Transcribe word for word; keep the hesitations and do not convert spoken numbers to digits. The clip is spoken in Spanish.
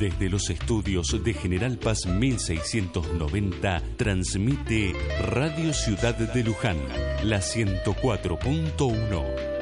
Desde los estudios de General Paz mil seiscientos noventa, transmite Radio Ciudad de Luján, la ciento cuatro punto uno.